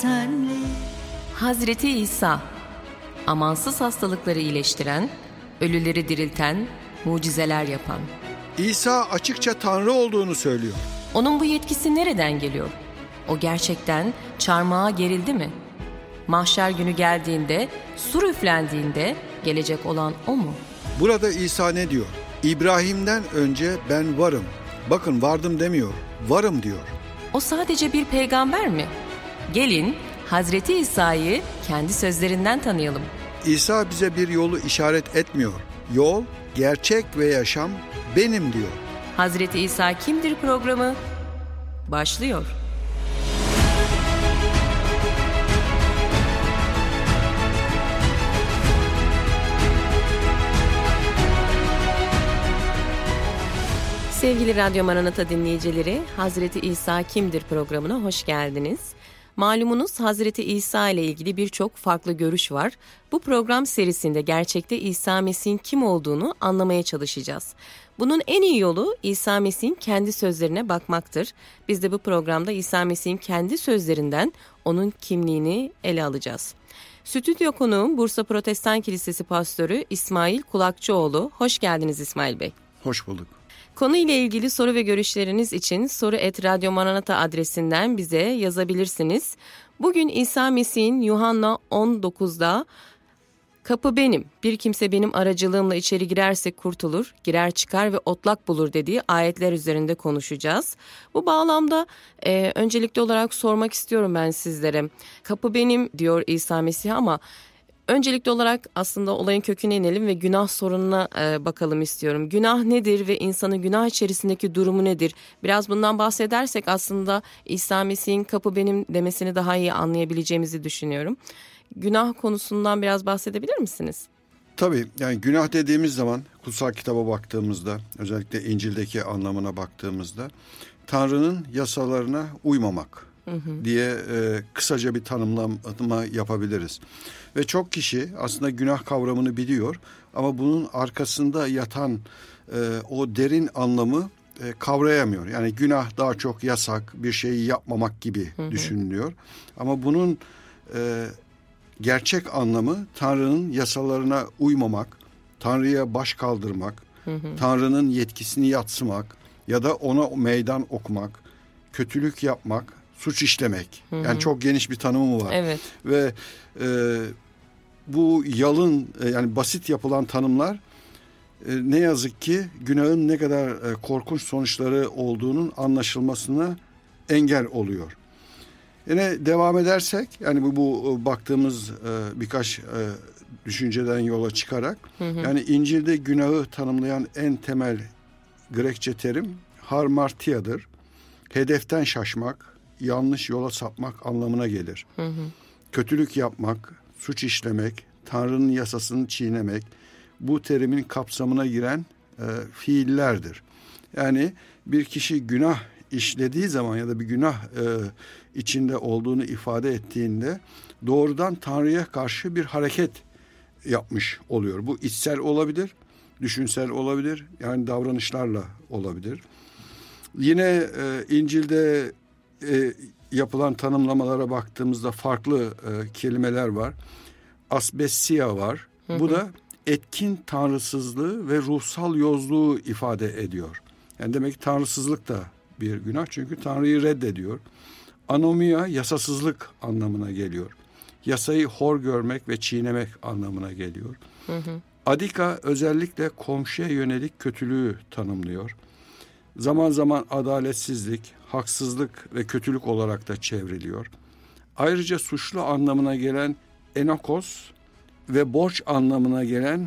senle. Hazreti İsa, amansız hastalıkları iyileştiren, ölüleri dirilten, mucizeler yapan. İsa açıkça Tanrı olduğunu söylüyor. Onun bu yetkisi nereden geliyor? O gerçekten çarmıha gerildi mi? Mahşer günü geldiğinde, sur üflendiğinde gelecek olan o mu? Burada İsa ne diyor? İbrahim'den önce ben varım. Bakın vardım demiyor, varım diyor. O sadece bir peygamber mi? Gelin Hazreti İsa'yı kendi sözlerinden tanıyalım. İsa bize bir yolu işaret etmiyor. Yol, gerçek ve yaşam benim diyor. Hazreti İsa kimdir programı başlıyor. Sevgili Radyo Maranata dinleyicileri, Hazreti İsa kimdir programına hoş geldiniz. Malumunuz Hazreti İsa ile ilgili birçok farklı görüş var. Bu program serisinde gerçekte İsa Mesih'in kim olduğunu anlamaya çalışacağız. Bunun en iyi yolu İsa Mesih'in kendi sözlerine bakmaktır. Biz de bu programda İsa Mesih'in kendi sözlerinden onun kimliğini ele alacağız. Stüdyo konuğum Bursa Protestan Kilisesi Pastörü İsmail Kulakçıoğlu. Hoş geldiniz İsmail Bey. Hoş bulduk. Konuyla ilgili soru ve görüşleriniz için soru@radyomaranata adresinden bize yazabilirsiniz. Bugün İsa Mesih'in Yuhanna 19'da "Kapı benim, bir kimse benim aracılığımla içeri girerse kurtulur, girer çıkar ve otlak bulur" dediği ayetler üzerinde konuşacağız. Bu bağlamda öncelikli olarak sormak istiyorum ben sizlere. Kapı benim diyor İsa Mesih ama öncelikli olarak aslında olayın köküne inelim ve günah sorununa bakalım istiyorum. Günah nedir ve insanın günah içerisindeki durumu nedir? Biraz bundan bahsedersek aslında İsa Mesih'in kapı benim demesini daha iyi anlayabileceğimizi düşünüyorum. Günah konusundan biraz bahsedebilir misiniz? Tabii, yani günah dediğimiz zaman kutsal kitaba baktığımızda, özellikle İncil'deki anlamına baktığımızda Tanrı'nın yasalarına uymamak diye kısaca bir tanımlama yapabiliriz. Ve çok kişi aslında günah kavramını biliyor ama bunun arkasında yatan o derin anlamı kavrayamıyor. Yani günah daha çok yasak, bir şeyi yapmamak gibi düşünülüyor. Ama bunun gerçek anlamı Tanrı'nın yasalarına uymamak, Tanrı'ya baş kaldırmak, Tanrı'nın yetkisini yadsımak ya da ona meydan okumak, kötülük yapmak, suç işlemek. Yani çok geniş bir tanımı var. Evet. Ve bu yalın, yani basit yapılan tanımlar ne yazık ki günahın ne kadar korkunç sonuçları olduğunun anlaşılmasına engel oluyor. Yine devam edersek, yani bu baktığımız birkaç düşünceden yola çıkarak, yani İncil'de günahı tanımlayan en temel Grekçe terim harmartiyadır. Hedeften şaşmak, yanlış yola sapmak anlamına gelir. Kötülük yapmak, suç işlemek, Tanrı'nın yasasını çiğnemek bu terimin kapsamına giren fiillerdir. Yani bir kişi günah işlediği zaman ya da bir günah içinde olduğunu ifade ettiğinde doğrudan Tanrı'ya karşı bir hareket yapmış oluyor. Bu içsel olabilir, düşünsel olabilir, yani davranışlarla olabilir. Yine İncil'de yapılan tanımlamalara baktığımızda farklı kelimeler var. Asbessia var. Bu da etkin tanrısızlığı ve ruhsal yozluğu ifade ediyor. Yani demek ki tanrısızlık da bir günah, çünkü Tanrı'yı reddediyor. Anomia yasasızlık anlamına geliyor. Yasayı hor görmek ve çiğnemek anlamına geliyor. Adika özellikle komşuya yönelik kötülüğü tanımlıyor. Zaman zaman adaletsizlik, haksızlık ve kötülük olarak da çevriliyor. Ayrıca suçlu anlamına gelen enokos ve borç anlamına gelen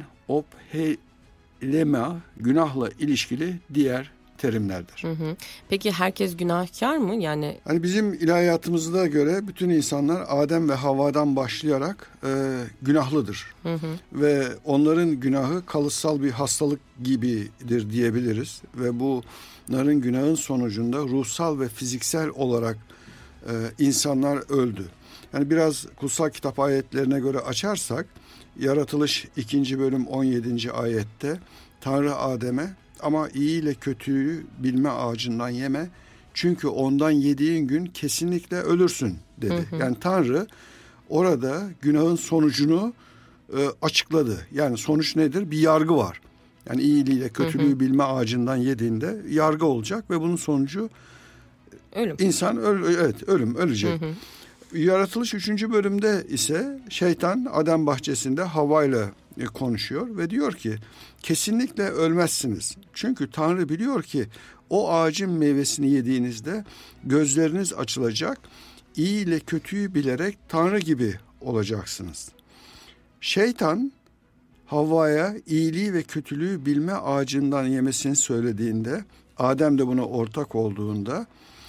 ophelema günahla ilişkili diğer terimlerdir. Peki herkes günahkar mı? Yani bizim ilahiyatımıza göre bütün insanlar Adem ve Havva'dan başlayarak günahlıdır. Ve onların günahı kalıtsal bir hastalık gibidir diyebiliriz. Ve bunların günahın sonucunda ruhsal ve fiziksel olarak insanlar öldü. Yani biraz kutsal kitap ayetlerine göre açarsak, Yaratılış 2. bölüm 17. ayette Tanrı Adem'e "Ama iyi ile kötüyü bilme ağacından yeme, Çünkü ondan yediğin gün kesinlikle ölürsün dedi. Yani Tanrı orada günahın sonucunu açıkladı. Yani sonuç nedir? Bir yargı var. Yani iyiliğiyle kötülüğü bilme ağacından yediğinde yargı olacak ve bunun sonucu ölüm. İnsan ölüm, ölecek. Yaratılış 3. bölümde ise şeytan Adem bahçesinde Havva ile konuşuyor ve diyor ki kesinlikle ölmezsiniz. Çünkü Tanrı biliyor ki o ağacın meyvesini yediğinizde gözleriniz açılacak, iyi ile kötüyü bilerek Tanrı gibi olacaksınız. Şeytan Havva'ya iyiliği ve kötülüğü bilme ağacından yemesini söylediğinde, Adem de buna ortak olduğunda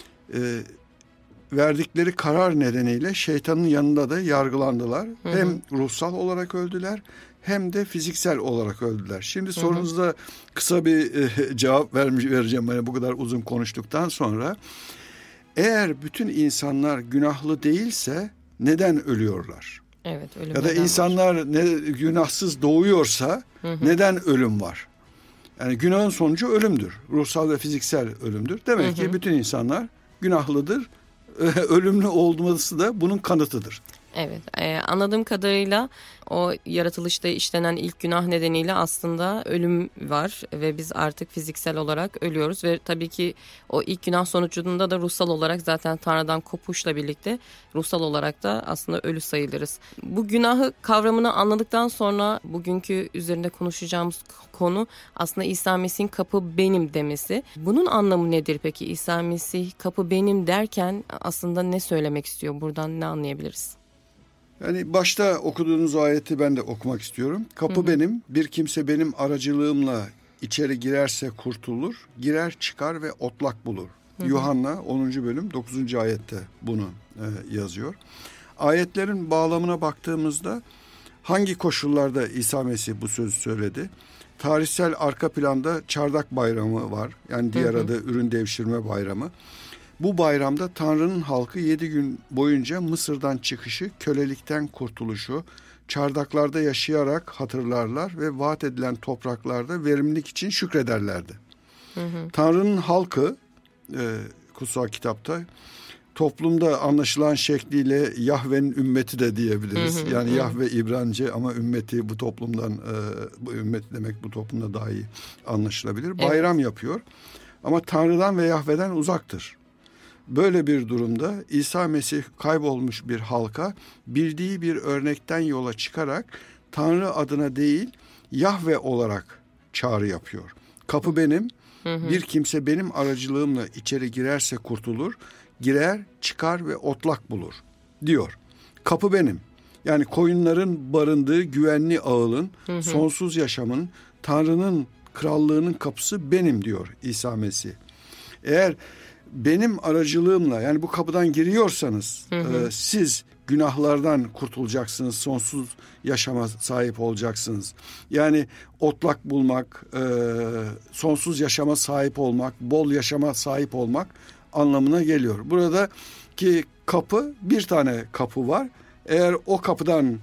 verdikleri karar nedeniyle şeytanın yanında da yargılandılar. Hem ruhsal olarak öldüler hem de fiziksel olarak öldüler. Şimdi sorunuzda kısa bir cevap vereceğim. Yani bu kadar uzun konuştuktan sonra. Eğer bütün insanlar günahlı değilse neden ölüyorlar? Evet, ölüm ya da insanlar günahsız doğuyorsa neden ölüm var? Yani günahın sonucu ölümdür. Ruhsal ve fiziksel ölümdür. Demek ki bütün insanlar günahlıdır. Ölümlü olması da bunun kanıtıdır. Evet, anladığım kadarıyla o yaratılışta işlenen ilk günah nedeniyle aslında ölüm var ve biz artık fiziksel olarak ölüyoruz ve tabii ki o ilk günah sonucunda da ruhsal olarak zaten Tanrı'dan kopuşla birlikte ruhsal olarak da aslında ölü sayılırız. Bu günahı kavramını anladıktan sonra bugünkü üzerinde konuşacağımız konu aslında İsa Mesih'in kapı benim demesi. Bunun anlamı nedir peki? İsa Mesih kapı benim derken aslında ne söylemek istiyor? Buradan ne anlayabiliriz? Yani başta okuduğunuz ayeti ben de okumak istiyorum. Kapı benim, bir kimse benim aracılığımla içeri girerse kurtulur, girer çıkar ve otlak bulur. Yuhanna 10. bölüm 9. ayette bunu yazıyor. Ayetlerin bağlamına baktığımızda hangi koşullarda İsa Mesih bu sözü söyledi? Tarihsel arka planda Çardak Bayramı var. Yani diğer adı Ürün Devşirme Bayramı. Bu bayramda Tanrı'nın halkı 7 gün boyunca Mısır'dan çıkışı, kölelikten kurtuluşu, çardaklarda yaşayarak hatırlarlar ve vaat edilen topraklarda verimlilik için şükrederlerdi. Tanrı'nın halkı, kutsal kitapta, toplumda anlaşılan şekliyle Yahve'nin ümmeti de diyebiliriz. Yani Yahve İbranice ama ümmeti bu toplumdan, bu ümmeti demek bu toplumda daha iyi anlaşılabilir. Evet. Bayram yapıyor ama Tanrı'dan ve Yahve'den uzaktır. Böyle bir durumda İsa Mesih kaybolmuş bir halka bildiği bir örnekten yola çıkarak Tanrı adına değil Yahve olarak çağrı yapıyor. Kapı benim, bir kimse benim aracılığımla içeri girerse kurtulur, girer, çıkar ve otlak bulur diyor. Kapı benim. Yani koyunların barındığı güvenli ağılın, sonsuz yaşamın, Tanrı'nın krallığının kapısı benim diyor İsa Mesih. Eğer benim aracılığımla yani bu kapıdan giriyorsanız siz günahlardan kurtulacaksınız, sonsuz yaşama sahip olacaksınız. Yani otlak bulmak, sonsuz yaşama sahip olmak, bol yaşama sahip olmak anlamına geliyor. Buradaki kapı, bir tane kapı var. Eğer o kapıdan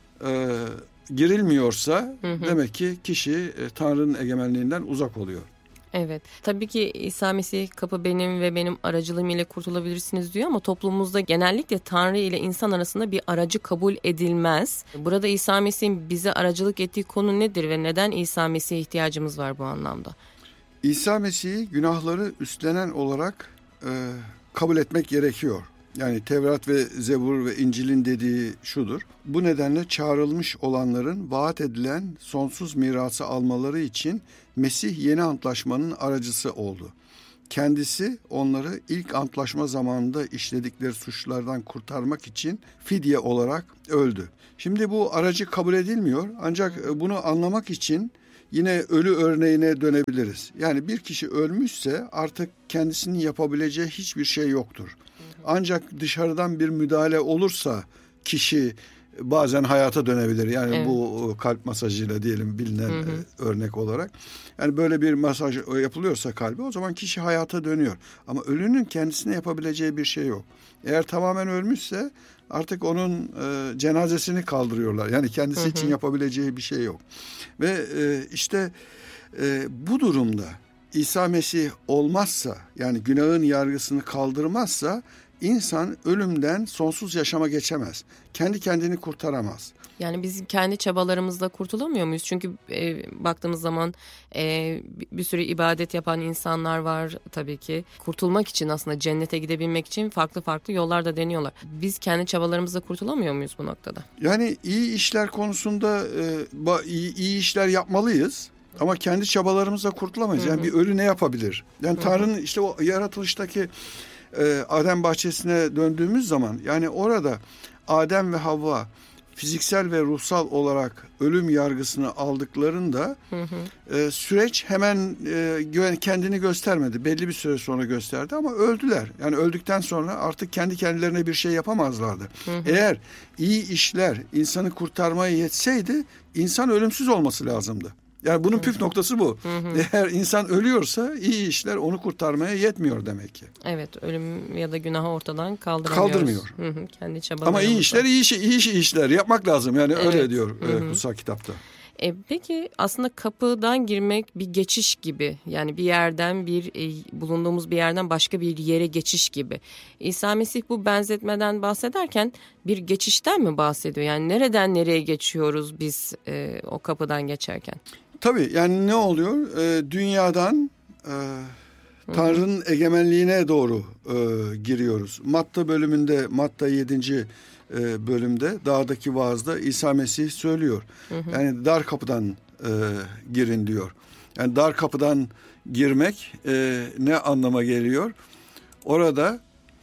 girilmiyorsa demek ki kişi Tanrı'nın egemenliğinden uzak oluyor. Evet. Tabii ki İsa Mesih kapı benim ve benim aracılığım ile kurtulabilirsiniz diyor ama toplumumuzda genellikle Tanrı ile insan arasında bir aracı kabul edilmez. Burada İsa Mesih'in bize aracılık ettiği konu nedir ve neden İsa Mesih'e ihtiyacımız var bu anlamda? İsa Mesih'i günahları üstlenen olarak kabul etmek gerekiyor. Yani Tevrat ve Zebur ve İncil'in dediği şudur. Bu nedenle çağrılmış olanların vaat edilen sonsuz mirası almaları için Mesih yeni antlaşmanın aracısı oldu. Kendisi onları ilk antlaşma zamanında işledikleri suçlardan kurtarmak için fidye olarak öldü. Şimdi bu aracı kabul edilmiyor ancak bunu anlamak için yine ölü örneğine dönebiliriz. Yani bir kişi ölmüşse artık kendisinin yapabileceği hiçbir şey yoktur. Ancak dışarıdan bir müdahale olursa kişi bazen hayata dönebilir. Yani evet. Bu kalp masajıyla diyelim bilinen örnek olarak. Yani böyle bir masaj yapılıyorsa kalbe o zaman kişi hayata dönüyor. Ama ölünün kendisine yapabileceği bir şey yok. Eğer tamamen ölmüşse artık onun cenazesini kaldırıyorlar. Yani kendisi için yapabileceği bir şey yok. Ve işte bu durumda İsa Mesih olmazsa, yani günahın yargısını kaldırmazsa insan ölümden sonsuz yaşama geçemez. Kendi kendini kurtaramaz. Yani biz kendi çabalarımızla kurtulamıyor muyuz? Çünkü baktığımız zaman bir sürü ibadet yapan insanlar var tabii ki. Kurtulmak için, aslında cennete gidebilmek için farklı farklı yollar da deniyorlar. Biz kendi çabalarımızla kurtulamıyor muyuz bu noktada? Yani iyi işler konusunda iyi işler yapmalıyız. Ama kendi çabalarımızla kurtulamayız. Yani bir ölü ne yapabilir? Yani Tanrı'nın işte o yaratılıştaki Adem bahçesine döndüğümüz zaman, yani orada Adem ve Havva fiziksel ve ruhsal olarak ölüm yargısını aldıklarında süreç hemen kendini göstermedi. Belli bir süre sonra gösterdi ama öldüler. Yani öldükten sonra artık kendi kendilerine bir şey yapamazlardı. Eğer iyi işler insanı kurtarmaya yetseydi, insan ölümsüz olması lazımdı. Yani bunun püf noktası bu. Eğer insan ölüyorsa iyi işler onu kurtarmaya yetmiyor demek ki. Evet, ölüm ya da günahı ortadan kaldırmıyor. Kendi çabalarımızla. Ama iyi işler iyi işler yapmak lazım. Yani öyle diyor kutsal kitapta. Peki aslında kapıdan girmek bir geçiş gibi, yani bir yerden bulunduğumuz bir yerden başka bir yere geçiş gibi. İsa Mesih bu benzetmeden bahsederken bir geçişten mi bahsediyor? Yani nereden nereye geçiyoruz biz o kapıdan geçerken? Tabii, yani ne oluyor? Dünyadan Tanrı'nın egemenliğine doğru giriyoruz. Matta 7. bölümde dağdaki vaazda İsa Mesih söylüyor. Yani dar kapıdan girin diyor. Yani dar kapıdan girmek ne anlama geliyor? Orada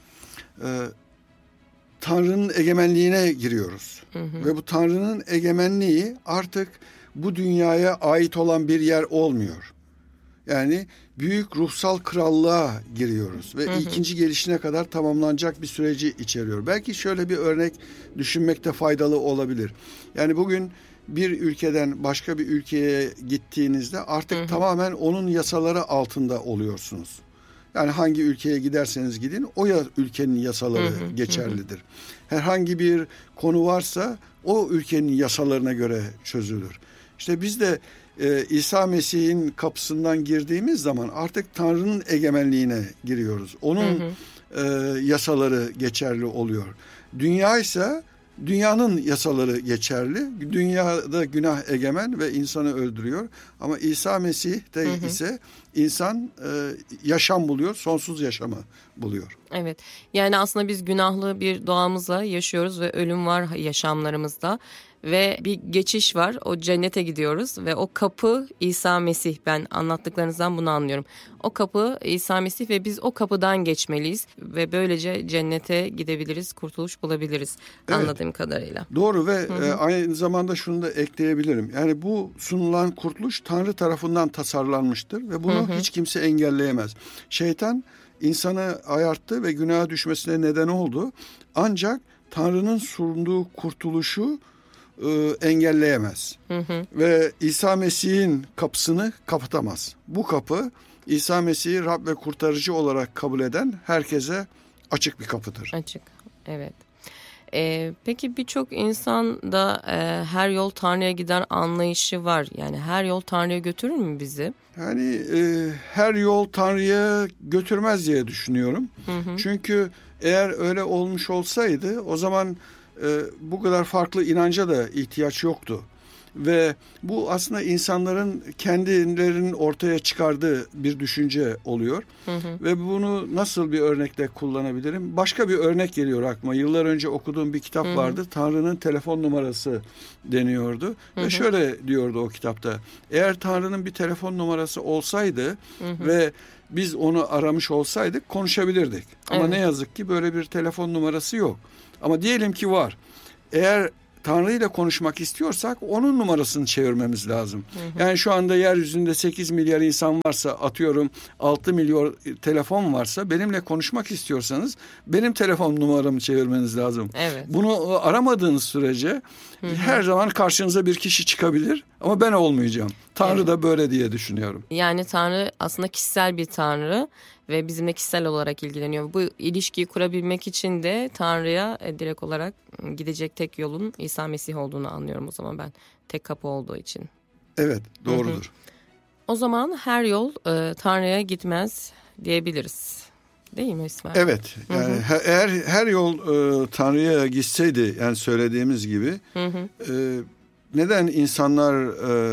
Tanrı'nın egemenliğine giriyoruz. Ve bu Tanrı'nın egemenliği artık bu dünyaya ait olan bir yer olmuyor. Yani büyük ruhsal krallığa giriyoruz ve ikinci gelişine kadar tamamlanacak bir süreci içeriyor. Belki şöyle bir örnek düşünmekte faydalı olabilir. Yani bugün bir ülkeden başka bir ülkeye gittiğinizde artık tamamen onun yasaları altında oluyorsunuz. Yani hangi ülkeye giderseniz gidin o ülkenin yasaları geçerlidir. Herhangi bir konu varsa o ülkenin yasalarına göre çözülür. İşte biz de İsa Mesih'in kapısından girdiğimiz zaman artık Tanrı'nın egemenliğine giriyoruz. Onun yasaları geçerli oluyor. Dünya ise dünyanın yasaları geçerli. Dünyada günah egemen ve insanı öldürüyor. Ama İsa Mesih'te ise insan yaşam buluyor, sonsuz yaşamı buluyor. Evet, yani aslında biz günahlı bir doğamızla yaşıyoruz ve ölüm var yaşamlarımızda. Ve bir geçiş var, o cennete gidiyoruz ve o kapı İsa Mesih. Ben anlattıklarınızdan bunu anlıyorum. O kapı İsa Mesih ve biz o kapıdan geçmeliyiz ve böylece cennete gidebiliriz, kurtuluş bulabiliriz anladığım kadarıyla. Doğru ve aynı zamanda şunu da ekleyebilirim. Yani bu sunulan kurtuluş Tanrı tarafından tasarlanmıştır ve bunu hiç kimse engelleyemez. Şeytan insanı ayarttı ve günaha düşmesine neden oldu. Ancak Tanrı'nın sunduğu kurtuluşu engelleyemez. Ve İsa Mesih'in kapısını kapatamaz. Bu kapı İsa Mesih'i Rab ve kurtarıcı olarak kabul eden herkese açık bir kapıdır. Açık, evet. Peki birçok insan da her yol Tanrı'ya gider anlayışı var. Yani her yol Tanrı'ya götürür mü bizi? Yani her yol Tanrı'ya götürmez diye düşünüyorum. Çünkü eğer öyle olmuş olsaydı o zaman bu kadar farklı inanca da ihtiyaç yoktu. Ve bu aslında insanların kendilerinin ortaya çıkardığı bir düşünce oluyor. Ve bunu nasıl bir örnekle kullanabilirim? Başka bir örnek geliyor aklıma. Yıllar önce okuduğum bir kitap vardı. Tanrı'nın telefon numarası deniyordu. Ve şöyle diyordu o kitapta. Eğer Tanrı'nın bir telefon numarası olsaydı ve biz onu aramış olsaydık konuşabilirdik. Ama ne yazık ki böyle bir telefon numarası yok. Ama diyelim ki var. Eğer Tanrı ile konuşmak istiyorsak onun numarasını çevirmemiz lazım. Yani şu anda yeryüzünde 8 milyar insan varsa, atıyorum 6 milyon telefon varsa, benimle konuşmak istiyorsanız benim telefon numaramı çevirmeniz lazım. Evet. Bunu aramadığınız sürece her zaman karşınıza bir kişi çıkabilir ama ben olmayacağım. Tanrı da böyle diye düşünüyorum. Yani Tanrı aslında kişisel bir Tanrı ve bizimle kişisel olarak ilgileniyor. Bu ilişkiyi kurabilmek için de Tanrı'ya direkt olarak gidecek tek yolun İsa Mesih olduğunu anlıyorum o zaman ben. Tek kapı olduğu için. Evet, doğrudur. O zaman her yol Tanrı'ya gitmez diyebiliriz. Değil mi İsmail? Evet. Yani eğer her yol Tanrı'ya gitseydi, yani söylediğimiz gibi, neden insanlar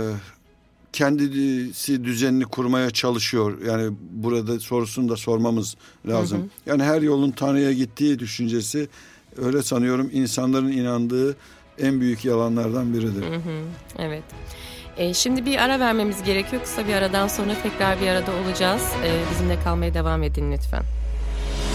kendisi düzenini kurmaya çalışıyor? Yani burada sorusunu da sormamız lazım. Yani her yolun Tanrı'ya gittiği düşüncesi, öyle sanıyorum, insanların inandığı en büyük yalanlardan biridir. Evet. Şimdi bir ara vermemiz gerekiyor. Kısa bir aradan sonra tekrar bir arada olacağız. Bizimle kalmaya devam edin lütfen.